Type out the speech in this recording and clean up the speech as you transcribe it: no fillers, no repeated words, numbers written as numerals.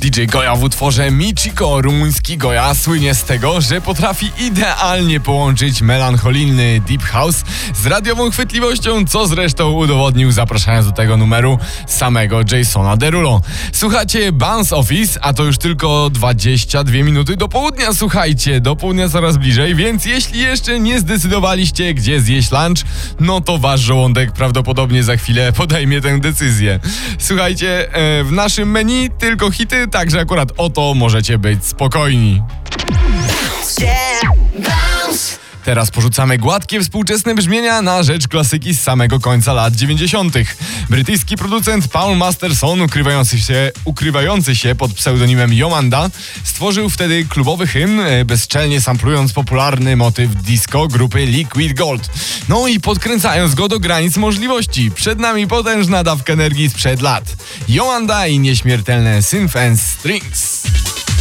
DJ Goja w utworze Michiko, rumuński Goja, słynie z tego, że potrafi idealnie połączyć melancholijny deep house z radiową chwytliwością, co zresztą udowodnił, zapraszając do tego numeru samego Jasona Derulo. Słuchacie Bounce Office, a to już tylko 22 minuty do południa, słuchajcie, do południa coraz bliżej, więc jeśli jeszcze nie zdecydowaliście, gdzie zjeść lunch, no to wasz żołądek prawdopodobnie za chwilę podejmie tę decyzję. Słuchajcie, w naszym menu tylko hity, także akurat o to możecie być spokojni. Teraz porzucamy gładkie współczesne brzmienia na rzecz klasyki z samego końca lat 90. Brytyjski producent Paul Masterson, ukrywający się pod pseudonimem Yomanda, stworzył wtedy klubowy hymn, bezczelnie samplując popularny motyw disco grupy Liquid Gold. No i podkręcając go do granic możliwości. Przed nami potężna dawka energii sprzed lat. Yomanda i nieśmiertelne Synth and Strings.